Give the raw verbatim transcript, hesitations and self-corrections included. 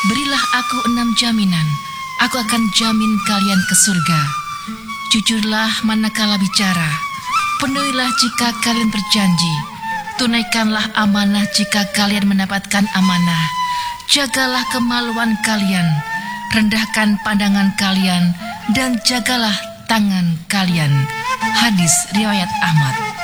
Berilah aku enam jaminan, aku akan jamin kalian ke surga. Jujurlah manakala bicara, penuhilah jika kalian berjanji, tunaikanlah amanah jika kalian mendapatkan amanah, jagalah kemaluan kalian, rendahkan pandangan kalian, dan jagalah tangan kalian. Hadis riwayat Ahmad.